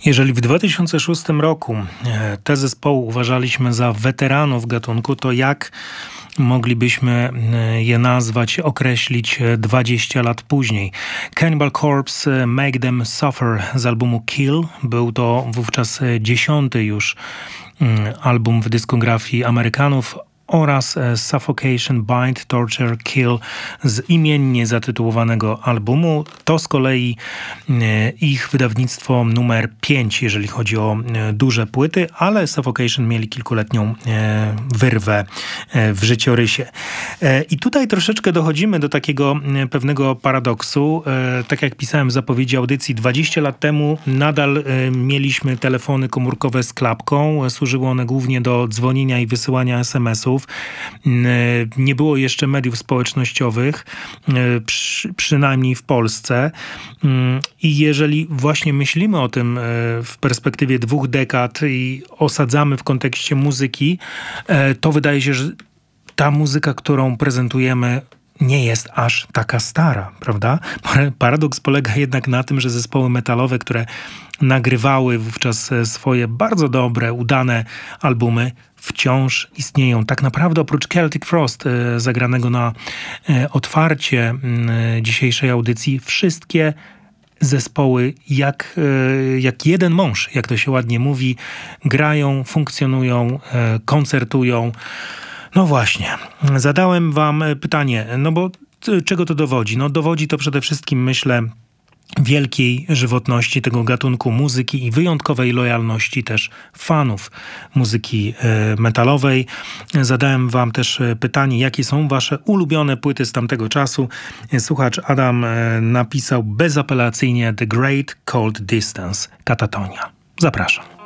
Jeżeli w 2006 roku te zespoły uważaliśmy za weteranów gatunku, to jak moglibyśmy je nazwać, określić 20 lat później? Cannibal Corpse, Make Them Suffer z albumu Kill. Był to wówczas 10. już album w dyskografii Amerykanów, oraz Suffocation, Bind, Torture, Kill z imiennie zatytułowanego albumu. To z kolei ich wydawnictwo numer 5, jeżeli chodzi o duże płyty, ale Suffocation mieli kilkuletnią wyrwę w życiorysie. I tutaj troszeczkę dochodzimy do takiego pewnego paradoksu. Tak jak pisałem w zapowiedzi audycji, 20 lat temu nadal mieliśmy telefony komórkowe z klapką. Służyły one głównie do dzwonienia i wysyłania SMS-ów. Nie było jeszcze mediów społecznościowych, przynajmniej w Polsce. I jeżeli właśnie myślimy o tym w perspektywie 2 dekad i osadzamy w kontekście muzyki, to wydaje się, że ta muzyka, którą prezentujemy, nie jest aż taka stara, prawda? Paradoks polega jednak na tym, że zespoły metalowe, które nagrywały wówczas swoje bardzo dobre, udane albumy, wciąż istnieją. Tak naprawdę oprócz Celtic Frost, zagranego na otwarcie dzisiejszej audycji, wszystkie zespoły jak jeden mąż, jak to się ładnie mówi, grają, funkcjonują, koncertują. No właśnie, zadałem wam pytanie, no bo czego to dowodzi? No dowodzi to przede wszystkim, myślę, wielkiej żywotności tego gatunku muzyki i wyjątkowej lojalności też fanów muzyki metalowej. Zadałem wam też pytanie, jakie są wasze ulubione płyty z tamtego czasu. Słuchacz Adam napisał bezapelacyjnie The Great Cold Distance, Katatonia. Zapraszam.